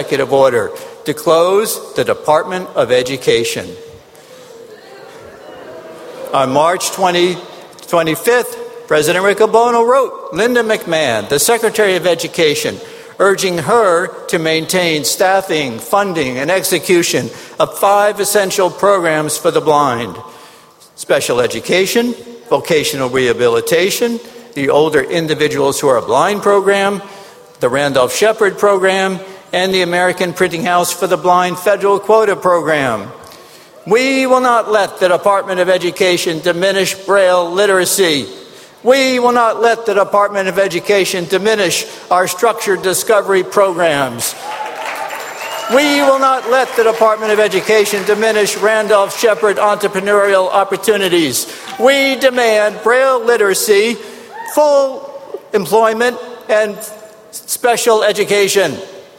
executive order to close the Department of Education. On March 25th, President Riccobono wrote Linda McMahon, the Secretary of Education, urging her to maintain staffing, funding, and execution of 5 essential programs for the blind: special education, vocational rehabilitation, the Older Individuals Who Are Blind program, the Randolph Shepherd program, and the American Printing House for the Blind Federal Quota program. We will not let the Department of Education diminish Braille literacy. We will not let the Department of Education diminish our structured discovery programs. We will not let the Department of Education diminish Randolph Shepherd entrepreneurial opportunities. We demand Braille literacy, full employment, and special education.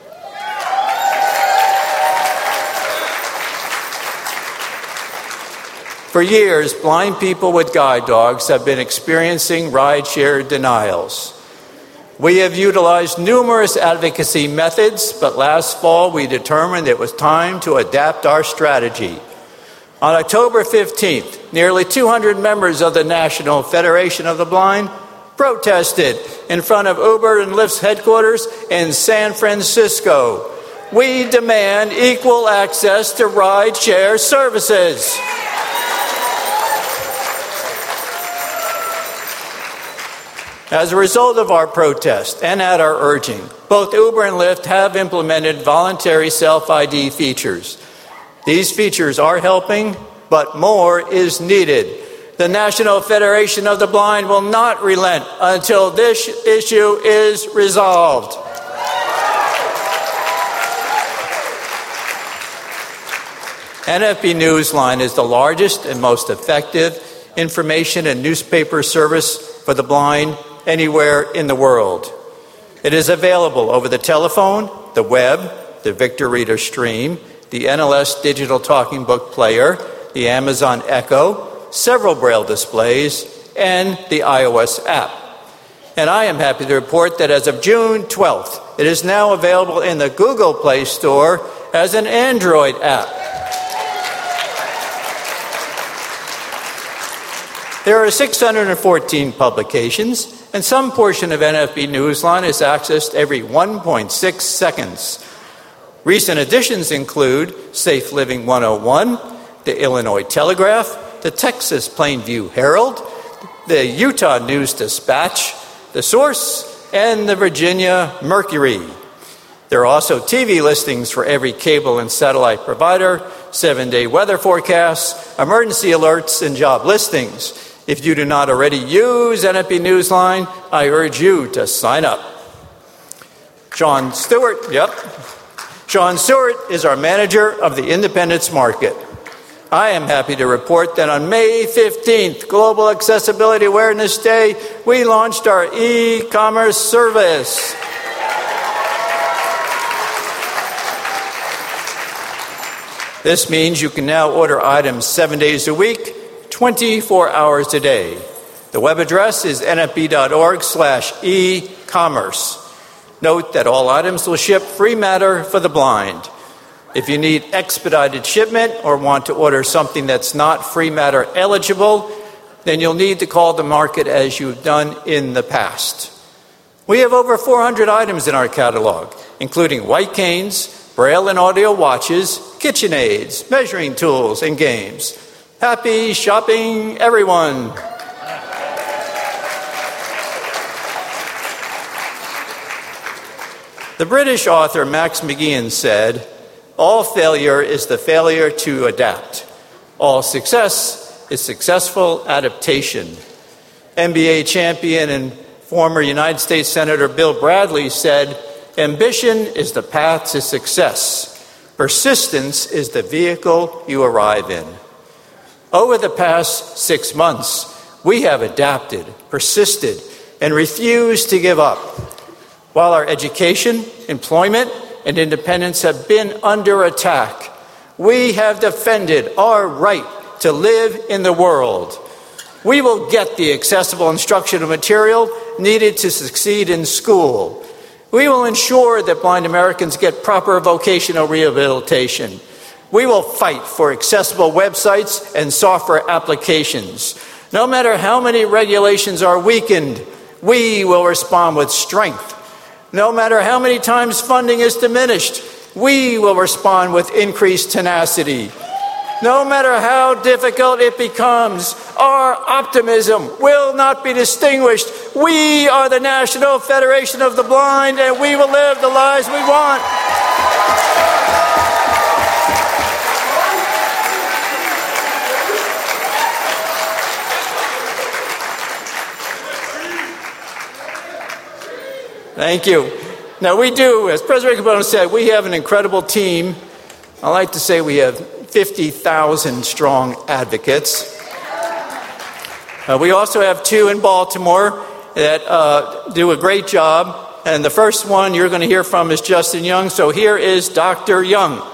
For years, blind people with guide dogs have been experiencing rideshare denials. We have utilized numerous advocacy methods, but last fall we determined it was time to adapt our strategy. On October 15th, nearly 200 members of the National Federation of the Blind protested in front of Uber and Lyft's headquarters in San Francisco. We demand equal access to rideshare services. As a result of our protest and at our urging, both Uber and Lyft have implemented voluntary self-ID features. These features are helping, but more is needed. The National Federation of the Blind will not relent until this issue is resolved. NFB Newsline is the largest and most effective information and newspaper service for the blind anywhere in the world. It is available over the telephone, the web, the Victor Reader Stream, the NLS Digital Talking Book Player, the Amazon Echo, several Braille displays, and the iOS app. And I am happy to report that as of June 12th, it is now available in the Google Play Store as an Android app. There are 614 publications, and some portion of NFB Newsline is accessed every 1.6 seconds. Recent additions include Safe Living 101, the Illinois Telegraph, the Texas Plainview Herald, the Utah News Dispatch, the Source, and the Virginia Mercury. There are also TV listings for every cable and satellite provider, 7-day weather forecasts, emergency alerts, and job listings. If you do not already use NFB Newsline, I urge you to sign up. Sean Stewart is our manager of the Independence Market. I am happy to report that on May 15th, Global Accessibility Awareness Day, we launched our e-commerce service. This means you can now order items 7 days a week, 24 hours a day. The web address is nfb.org/e-commerce. Note that all items will ship free matter for the blind. If you need expedited shipment or want to order something that's not free matter eligible, then you'll need to call the market as you've done in the past. We have over 400 items in our catalog, including white canes, Braille and audio watches, kitchen aids, measuring tools, and games. Happy shopping, everyone! The British author Max McGeehan said, "All failure is the failure to adapt. All success is successful adaptation." NBA champion and former United States Senator Bill Bradley said, "Ambition is the path to success. Persistence is the vehicle you arrive in." Over the past 6 months, we have adapted, persisted, and refused to give up. While our education, employment, and independence have been under attack, we have defended our right to live in the world. We will get the accessible instructional material needed to succeed in school. We will ensure that blind Americans get proper vocational rehabilitation. We will fight for accessible websites and software applications. No matter how many regulations are weakened, we will respond with strength. No matter how many times funding is diminished, we will respond with increased tenacity. No matter how difficult it becomes, our optimism will not be distinguished. We are the National Federation of the Blind, and we will live the lives we want. Thank you. Now we do, as President Cabono said, we have an incredible team. I like to say we have 50,000 strong advocates. We also have 2 in Baltimore that do a great job. And the first one you're going to hear from is Justin Young. So here is Dr. Young.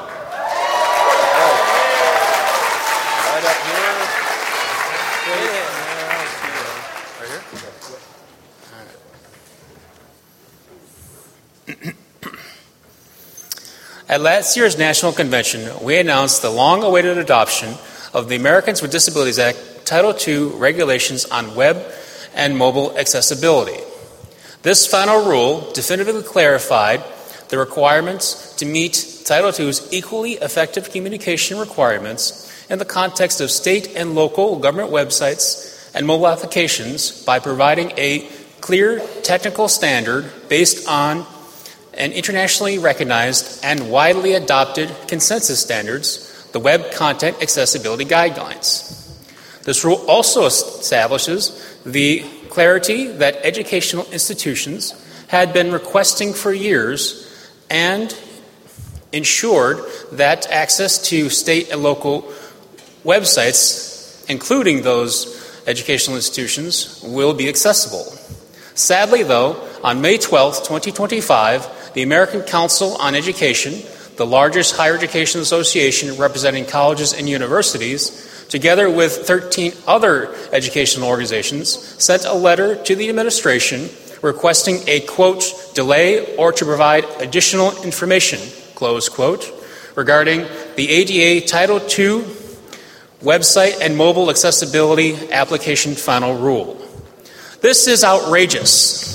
At last year's National Convention, we announced the long-awaited adoption of the Americans with Disabilities Act, Title II Regulations on Web and Mobile Accessibility. This final rule definitively clarified the requirements to meet Title II's equally effective communication requirements in the context of state and local government websites and mobile applications by providing a clear technical standard based on and internationally recognized and widely adopted consensus standards, the Web Content Accessibility Guidelines. This rule also establishes the clarity that educational institutions had been requesting for years and ensured that access to state and local websites, including those educational institutions, will be accessible. Sadly, though, on May 12, 2025, the American Council on Education, the largest higher education association representing colleges and universities, together with 13 other educational organizations, sent a letter to the administration requesting a, quote, delay or to provide additional information, close quote, regarding the ADA Title II Website and Mobile Accessibility Application Final Rule. This is outrageous.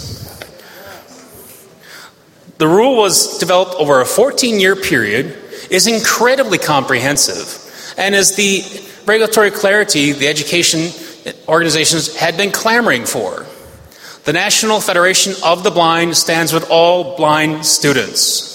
The rule was developed over a 14-year period, is incredibly comprehensive, and is the regulatory clarity the education organizations had been clamoring for. The National Federation of the Blind stands with all blind students.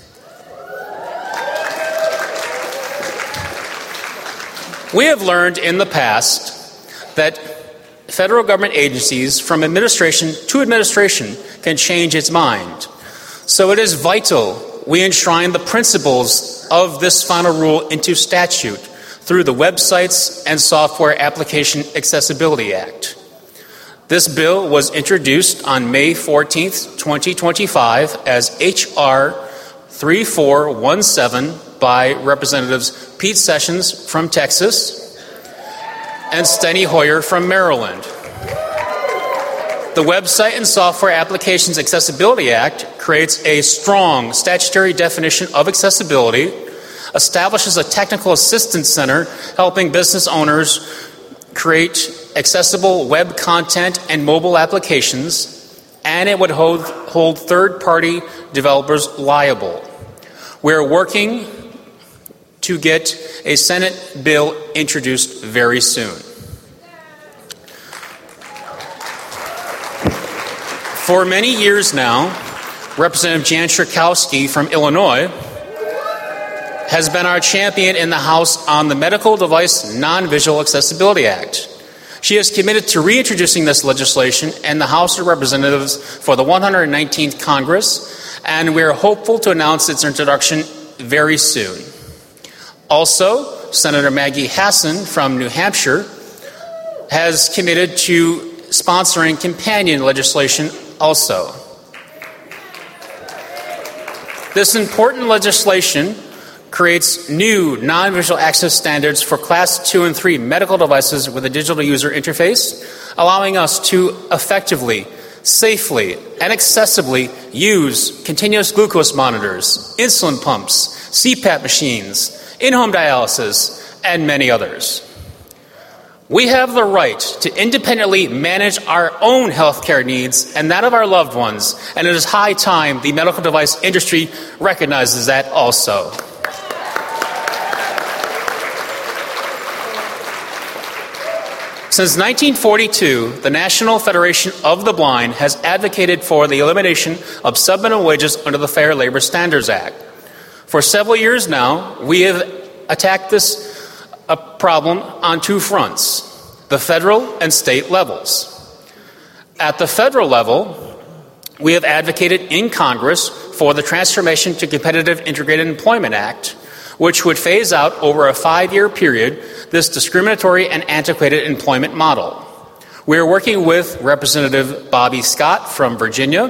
We have learned in the past that federal government agencies, from administration to administration, can change its mind. So it is vital we enshrine the principles of this final rule into statute through the Websites and Software Application Accessibility Act. This bill was introduced on May 14, 2025 as H.R. 3417 by Representatives Pete Sessions from Texas and Steny Hoyer from Maryland. The Website and Software Applications Accessibility Act creates a strong statutory definition of accessibility, establishes a technical assistance center helping business owners create accessible web content and mobile applications, and it would hold third-party developers liable. We're working to get a Senate bill introduced very soon. For many years now, Representative Jan Schakowsky from Illinois has been our champion in the House on the Medical Device Non-Visual Accessibility Act. She is committed to reintroducing this legislation in the House of Representatives for the 119th Congress, and we are hopeful to announce its introduction very soon. Also, Senator Maggie Hassan from New Hampshire has committed to sponsoring companion legislation also. This important legislation creates new non-visual access standards for Class 2 and 3 medical devices with a digital user interface, allowing us to effectively safely and accessibly use continuous glucose monitors, insulin pumps, CPAP machines, in-home dialysis, and many others. We have the right to independently manage our own healthcare needs and that of our loved ones, and it is high time the medical device industry recognizes that also. Since 1942, the National Federation of the Blind has advocated for the elimination of subminimum wages under the Fair Labor Standards Act. For several years now, we have attacked this problem on two fronts, the federal and state levels. At the federal level, we have advocated in Congress for the Transformation to Competitive Integrated Employment Act, which would phase out over a 5-year period this discriminatory and antiquated employment model. We are working with Representative Bobby Scott from Virginia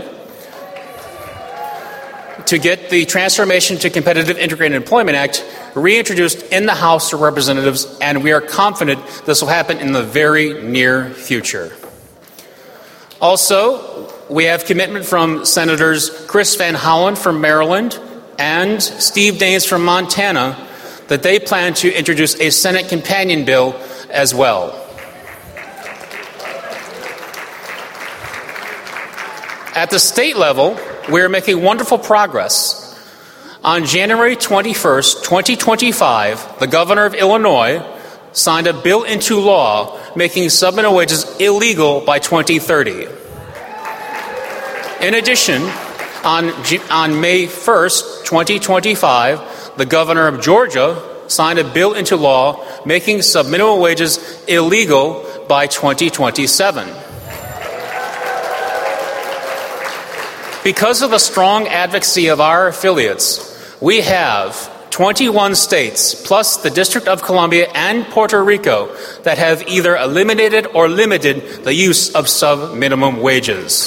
to get the Transformation to Competitive Integrated Employment Act reintroduced in the House of Representatives, and we are confident this will happen in the very near future. Also, we have commitment from Senators Chris Van Hollen from Maryland and Steve Daines from Montana that they plan to introduce a Senate companion bill as well. At the state level, we are making wonderful progress. On January 21st, 2025, the governor of Illinois signed a bill into law making subminimum wages illegal by 2030. In addition, on May 1st, 2025, the governor of Georgia signed a bill into law making subminimum wages illegal by 2027. Because of the strong advocacy of our affiliates, we have 21 states, plus the District of Columbia and Puerto Rico, that have either eliminated or limited the use of sub-minimum wages.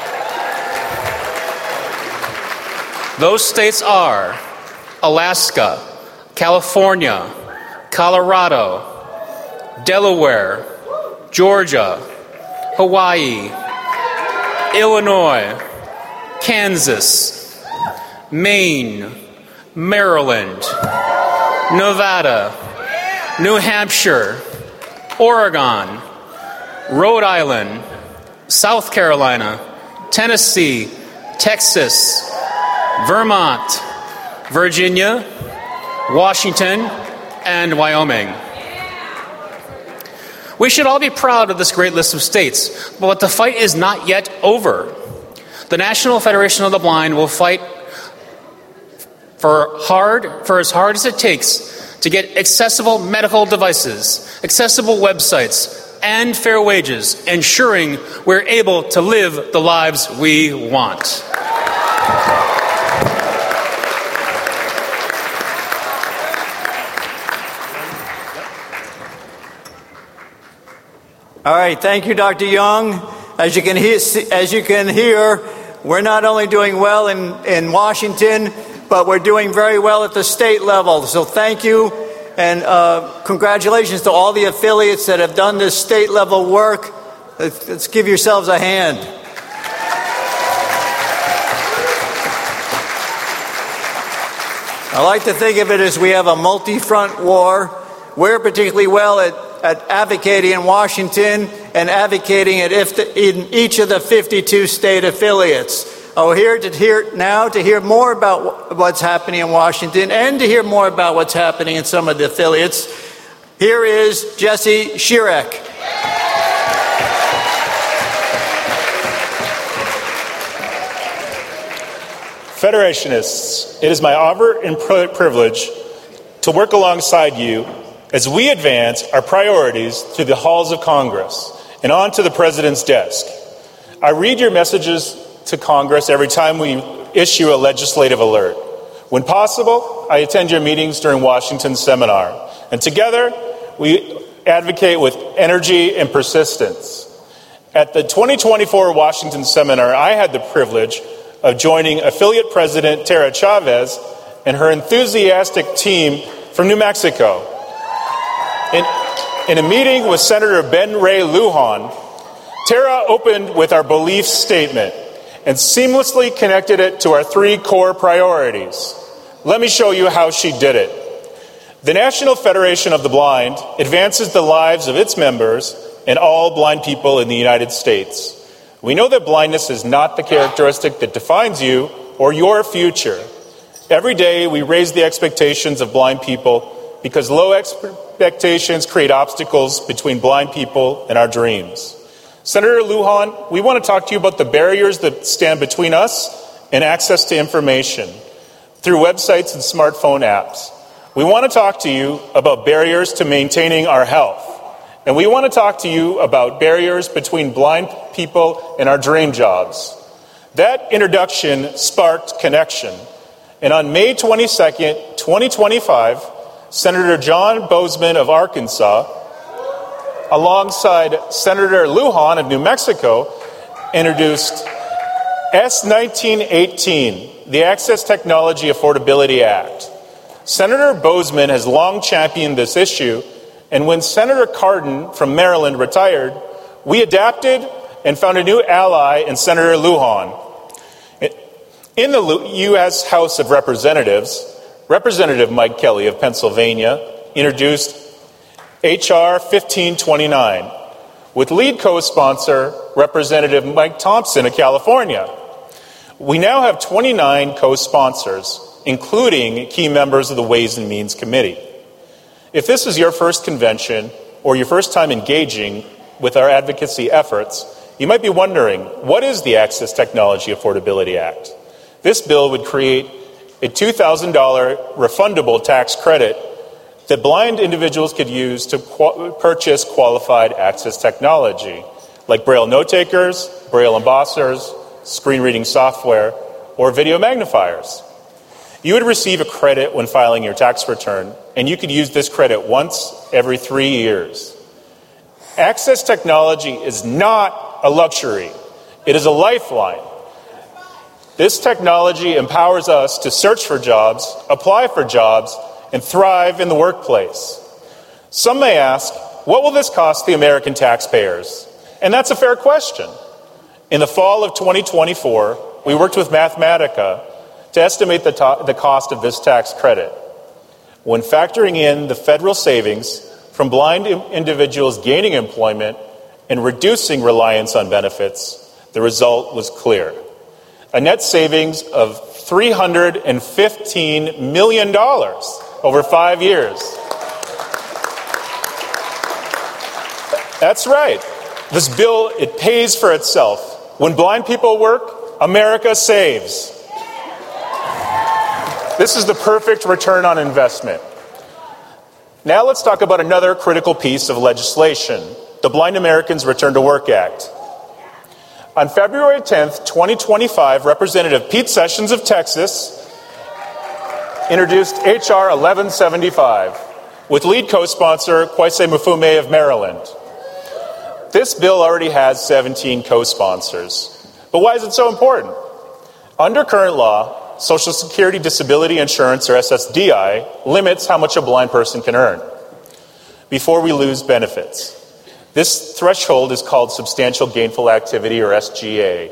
Those states are Alaska, California, Colorado, Delaware, Georgia, Hawaii, Illinois, Kansas, Maine, Maryland, Nevada, New Hampshire, Oregon, Rhode Island, South Carolina, Tennessee, Texas, Vermont, Virginia, Washington, and Wyoming. We should all be proud of this great list of states, but the fight is not yet over. The National Federation of the Blind will fight for as hard as it takes to get accessible medical devices, accessible websites, and fair wages, ensuring we're able to live the lives we want. All right, thank you, Dr. Young. As you can hear, we're not only doing well in Washington, but we're doing very well at the state level. So thank you, and congratulations to all the affiliates that have done this state level work. Let's give yourselves a hand. I like to think of it as we have a multi-front war. We're particularly well at advocating in Washington and advocating in each of the 52 state affiliates. We're here to hear more about what's happening in Washington and to hear more about what's happening in some of the affiliates. Here is Jesse Shirek. Federationists, it is my honor and privilege to work alongside you as we advance our priorities through the halls of Congress and on to the President's desk. I read your messages to Congress every time we issue a legislative alert. When possible, I attend your meetings during Washington's seminar, and together we advocate with energy and persistence. At the 2024 Washington seminar, I had the privilege of joining affiliate President Tara Chavez and her enthusiastic team from New Mexico. In a meeting with Senator Ben Ray Lujan Tara opened with our belief statement and seamlessly connected it to our 3 core priorities. Let me show you how she did it. The National Federation of the Blind advances the lives of its members and all blind people in the United States. We know that blindness is not the characteristic that defines you or your future. Every day we raise the expectations of blind people because low expectations create obstacles between blind people and our dreams. Senator Lujan, we want to talk to you about the barriers that stand between us and access to information through websites and smartphone apps. We want to talk to you about barriers to maintaining our health. And we want to talk to you about barriers between blind people and our dream jobs. That introduction sparked connection. And on May 22nd, 2025, Senator John Boozman of Arkansas, alongside Senator Lujan of New Mexico, introduced S1918, the Access Technology Affordability Act. Senator Boozman has long championed this issue, and when Senator Cardin from Maryland retired, we adapted and found a new ally in Senator Lujan. In the U.S. House of Representatives, Representative Mike Kelly of Pennsylvania introduced H.R. 1529, with lead co-sponsor Representative Mike Thompson of California. We now have 29 co-sponsors, including key members of the Ways and Means Committee. If this is your first convention or your first time engaging with our advocacy efforts, you might be wondering, what is the Access Technology Affordability Act? This bill would create a $2,000 refundable tax credit that blind individuals could use to purchase qualified access technology, like Braille note takers, Braille embossers, screen reading software, or video magnifiers. You would receive a credit when filing your tax return, and you could use this credit once every 3 years. Access technology is not a luxury. It is a lifeline. This technology empowers us to search for jobs, apply for jobs, and thrive in the workplace. Some may ask, what will this cost the American taxpayers? And that's a fair question. In the fall of 2024, we worked with Mathematica to estimate the cost of this tax credit. When factoring in the federal savings from blind individuals gaining employment and reducing reliance on benefits, the result was clear. A net savings of $315 million over 5 years. That's right. This bill, it pays for itself. When blind people work, America saves. This is the perfect return on investment. Now let's talk about another critical piece of legislation, the Blind Americans Return to Work Act. On February 10th, 2025, Representative Pete Sessions of Texas introduced H.R. 1175 with lead co-sponsor Kwesi Mfume of Maryland. This bill already has 17 co-sponsors. But why is it so important? Under current law, Social Security Disability Insurance, or SSDI, limits how much a blind person can earn before we lose benefits. This threshold is called Substantial Gainful Activity, or SGA.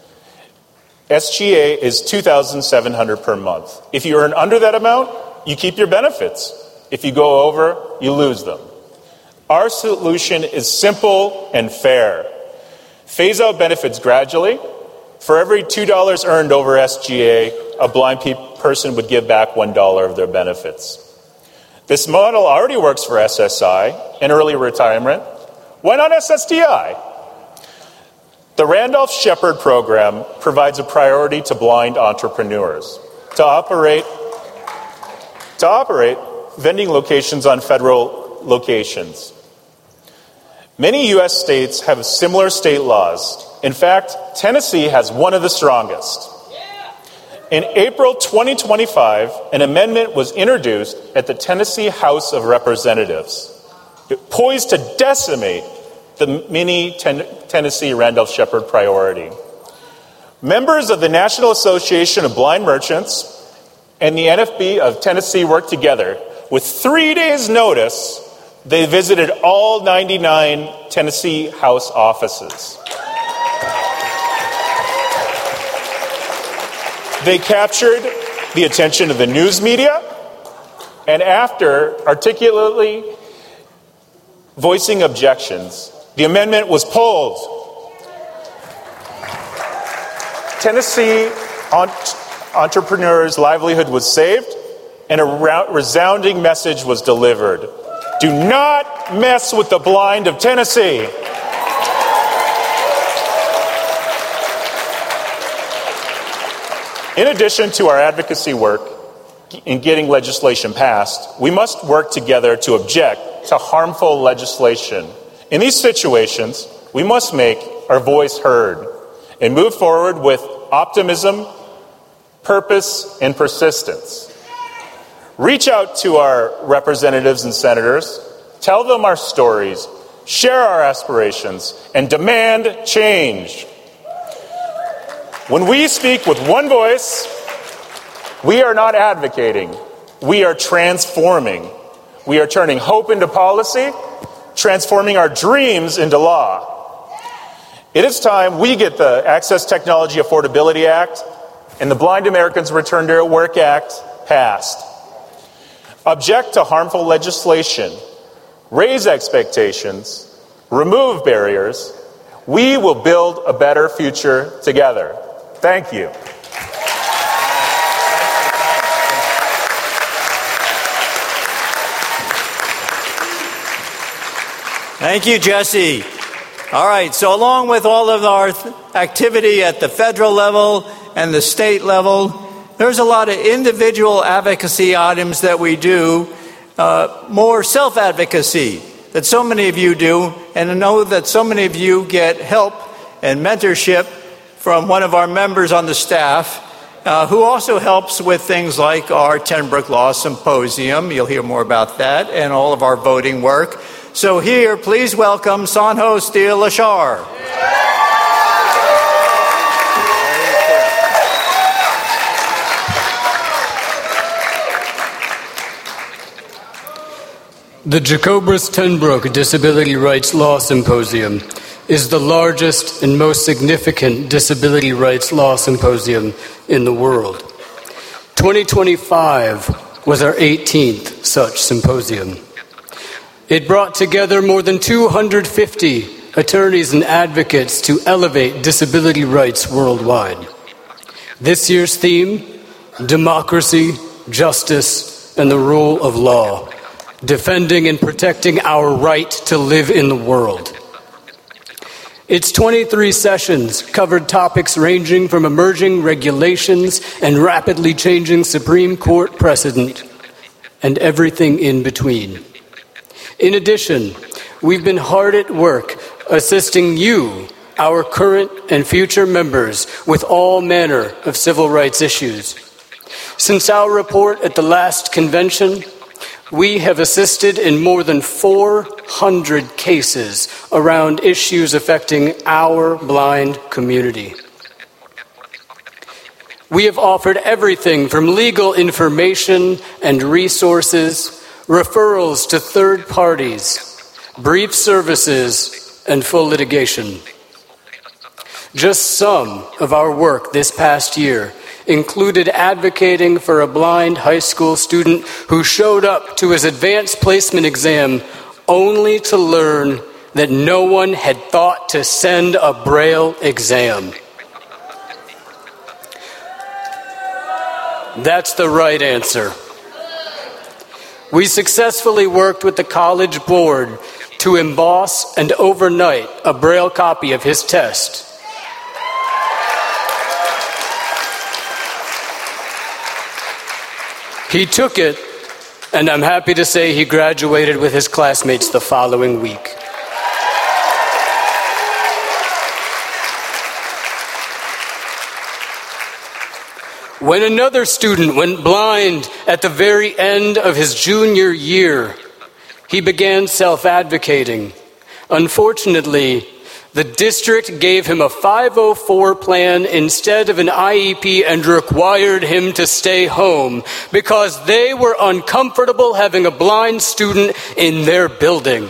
SGA is $2,700 per month. If you earn under that amount, you keep your benefits. If you go over, you lose them. Our solution is simple and fair. Phase out benefits gradually. For every $2 earned over SGA, a blind person would give back $1 of their benefits. This model already works for SSI and early retirement. Why not SSDI? The Randolph-Shepard program provides a priority to blind entrepreneurs to operate vending locations on federal locations. Many U.S. states have similar state laws. In fact, Tennessee has one of the strongest. In April 2025, an amendment was introduced at the Tennessee House of Representatives, poised to decimate the mini Tennessee Randolph-Shepard priority. Members of the National Association of Blind Merchants and the NFB of Tennessee worked together with 3 days' notice They visited all 99 Tennessee House offices. They captured the attention of the news media, and after articulately voicing objections, the amendment was pulled. Tennessee entrepreneurs' livelihood was saved, and a resounding message was delivered. Do not mess with the blind of Tennessee. In addition to our advocacy work in getting legislation passed, we must work together to object to harmful legislation. In these situations, we must make our voice heard and move forward with optimism, purpose, and persistence. Reach out to our representatives and senators, tell them our stories, share our aspirations, and demand change. When we speak with one voice, we are not advocating, we are transforming. We are turning hope into policy, transforming our dreams into law. It is time we get the Access Technology Affordability Act and the Blind Americans Return to Work Act passed. Object to harmful legislation, raise expectations, remove barriers. We will build a better future together. Thank you. Thank you, Jesse. All right, so along with all of our activity at the federal level and the state level, there's a lot of individual advocacy items that we do, more self-advocacy that so many of you do, and I know that so many of you get help and mentorship from one of our members on the staff, who also helps with things like our Tenbrook Law Symposium. You'll hear more about that, and all of our voting work. So here, please welcome Sanjo Steele Lashar. The Jacobus Tenbrook Disability Rights Law Symposium is the largest and most significant disability rights law symposium in the world. 2025 was our 18th such symposium. It brought together more than 250 attorneys and advocates to elevate disability rights worldwide. This year's theme, democracy, justice, and the rule of law, defending and protecting our right to live in the world. Its 23 sessions covered topics ranging from emerging regulations and rapidly changing Supreme Court precedent, and everything in between. In addition, we've been hard at work assisting you, our current and future members, with all manner of civil rights issues. Since our report at the last convention, we have assisted in more than 400 cases around issues affecting our blind community. We have offered everything from legal information and resources, referrals to third parties, brief services, and full litigation. Just some of our work this past year included advocating for a blind high school student who showed up to his advanced placement exam only to learn that no one had thought to send a Braille exam. That's the right answer. We successfully worked with the college board to emboss and overnight a Braille copy of his test. He took it, and I'm happy to say he graduated with his classmates the following week. When another student went blind at the very end of his junior year, he began self-advocating. Unfortunately, The district gave him a 504 plan instead of an IEP and required him to stay home because they were uncomfortable having a blind student in their building.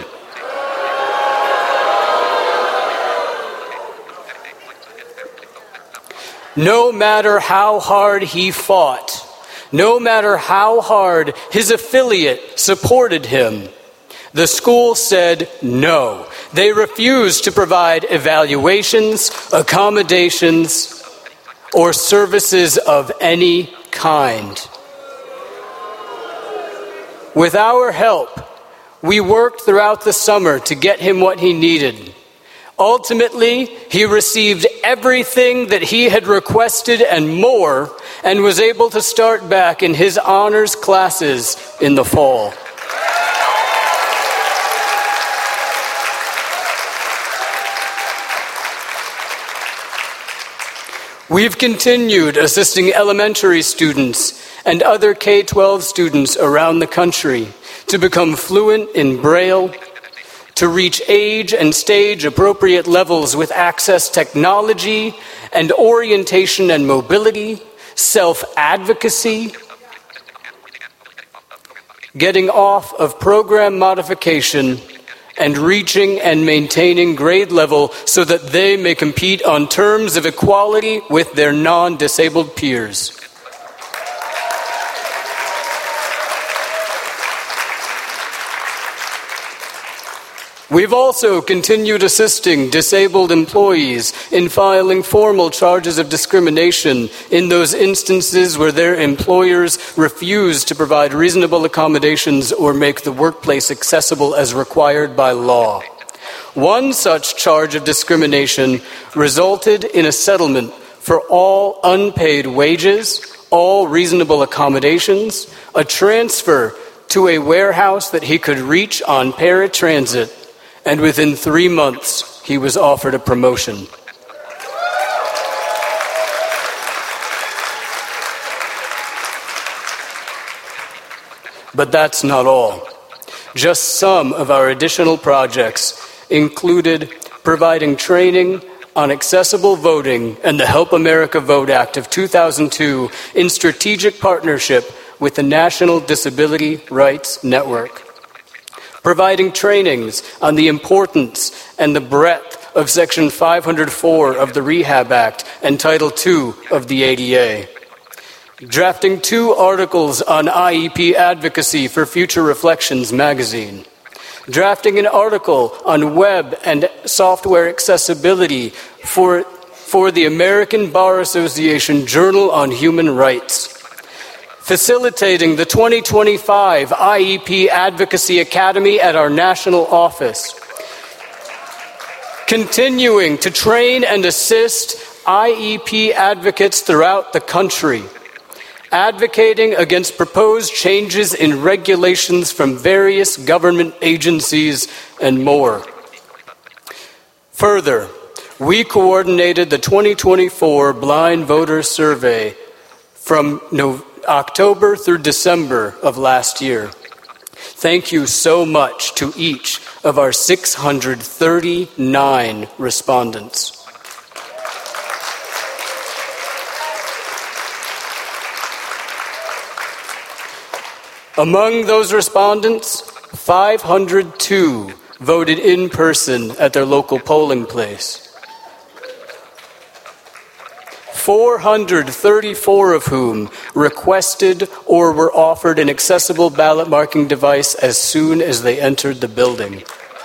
No matter how hard he fought, no matter how hard his affiliate supported him, the school said no. They refused to provide evaluations, accommodations, or services of any kind. With our help, we worked throughout the summer to get him what he needed. Ultimately, he received everything that he had requested and more, and was able to start back in his honors classes in the fall. We've continued assisting elementary students and other K-12 students around the country to become fluent in Braille, to reach age and stage appropriate levels with access technology and orientation and mobility, self-advocacy, getting off of program modification, and reaching and maintaining grade level so that they may compete on terms of equality with their non-disabled peers. We've also continued assisting disabled employees in filing formal charges of discrimination in those instances where their employers refuse to provide reasonable accommodations or make the workplace accessible as required by law. One such charge of discrimination resulted in a settlement for all unpaid wages, all reasonable accommodations, a transfer to a warehouse that he could reach on paratransit, and within 3 months, he was offered a promotion. But that's not all. Just some of our additional projects included providing training on accessible voting and the Help America Vote Act of 2002 in strategic partnership with the National Disability Rights Network. Providing trainings on the importance and the breadth of Section 504 of the Rehab Act and Title II of the ADA. Drafting 2 articles on IEP advocacy for Future Reflections magazine. Drafting an article on web and software accessibility for the American Bar Association Journal on Human Rights. Facilitating the 2025 IEP Advocacy Academy at our national office. Continuing to train and assist IEP advocates throughout the country. Advocating against proposed changes in regulations from various government agencies and more. Further, we coordinated the 2024 Blind Voter Survey from October through December of last year. Thank you so much to each of our 639 respondents. Among those respondents, 502 voted in person at their local polling place. 434 of whom requested or were offered an accessible ballot marking device as soon as they entered the building.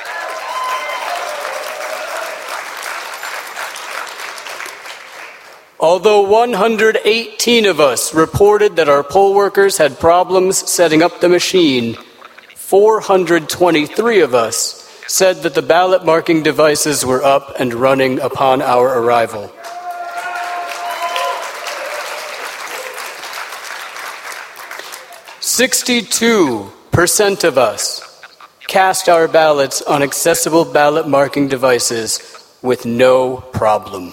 Although 118 of us reported that our poll workers had problems setting up the machine, 423 of us said that the ballot marking devices were up and running upon our arrival. 62% of us cast our ballots on accessible ballot marking devices with no problem.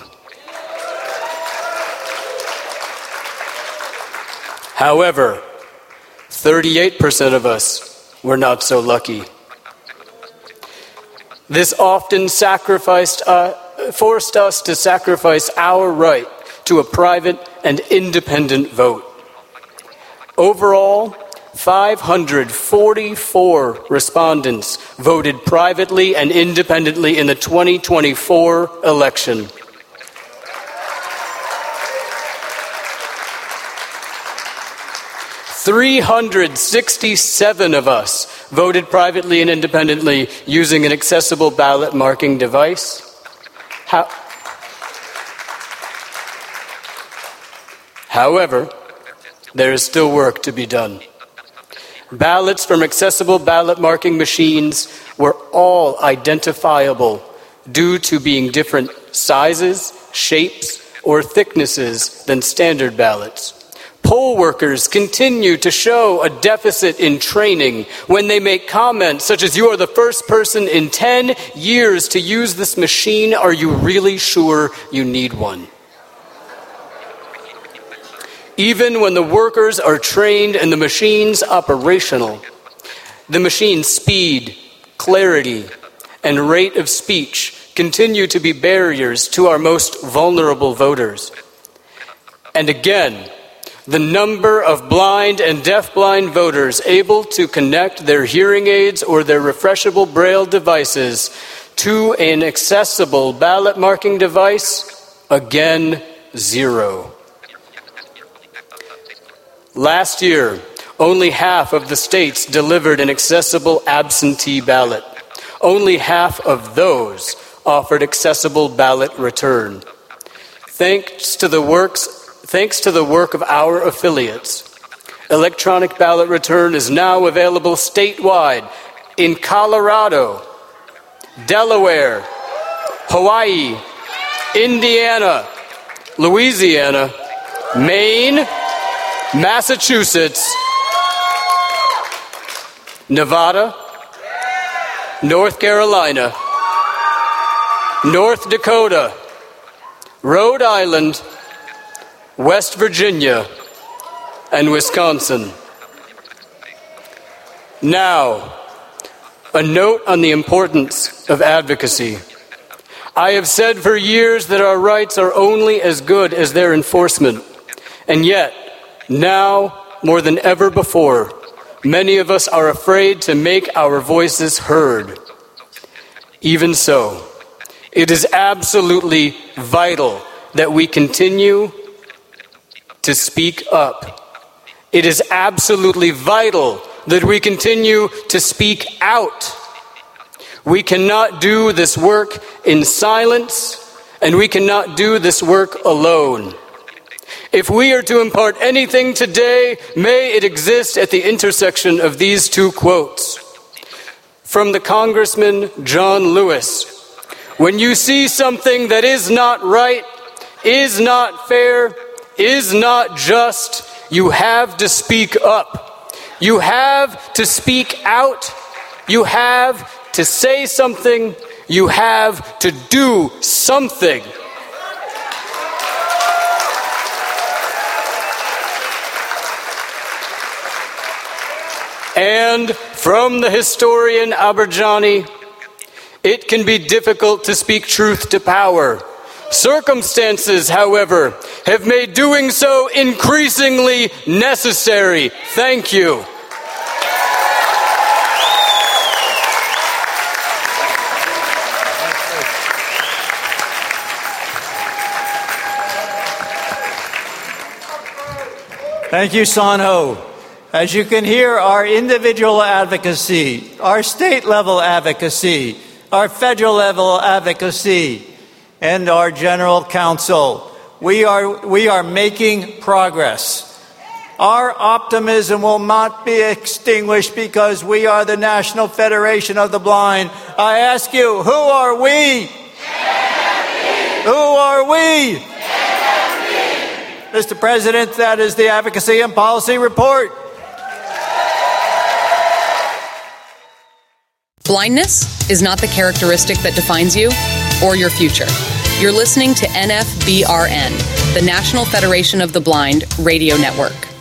However, 38% of us were not so lucky. This often forced us to sacrifice our right to a private and independent vote. Overall, 544 respondents voted privately and independently in the 2024 election. $367 of us voted privately and independently using an accessible ballot marking device. However, there is still work to be done. Ballots from accessible ballot marking machines were all identifiable due to being different sizes, shapes, or thicknesses than standard ballots. Poll workers continue to show a deficit in training when they make comments such as, "You are the first person in 10 years to use this machine. Are you really sure you need one?" Even when the workers are trained and the machine's operational, the machine's speed, clarity, and rate of speech continue to be barriers to our most vulnerable voters. And again, the number of blind and deafblind voters able to connect their hearing aids or their refreshable braille devices to an accessible ballot marking device, again, 0. Last year, only half of the states delivered an accessible absentee ballot. Only half of those offered accessible ballot return. Thanks to the work of our affiliates, electronic ballot return is now available statewide in Colorado, Delaware, Hawaii, Indiana, Louisiana, Maine, Massachusetts, Nevada, North Carolina, North Dakota, Rhode Island, West Virginia, and Wisconsin. Now, a note on the importance of advocacy. I have said for years that our rights are only as good as their enforcement. And yet, now, more than ever before, many of us are afraid to make our voices heard. Even so, it is absolutely vital that we continue to speak up. It is absolutely vital that we continue to speak out. We cannot do this work in silence, and we cannot do this work alone. If we are to impart anything today, may it exist at the intersection of these two quotes. From the Congressman John Lewis, "When you see something that is not right, is not fair, is not just, you have to speak up. You have to speak out. You have to say something. You have to do something." And from the historian Aberjani, "It can be difficult to speak truth to power. Circumstances, however, have made doing so increasingly necessary." Thank you. Thank you, Son-Ho. As you can hear, our individual advocacy, our state-level advocacy, our federal-level advocacy, and our general counsel, we are making progress. Our optimism will not be extinguished because we are the National Federation of the Blind. I ask you, who are we? Who are we? Mr. President, that is the Advocacy and Policy Report. Blindness is not the characteristic that defines you or your future. You're listening to NFBRN, the National Federation of the Blind radio network.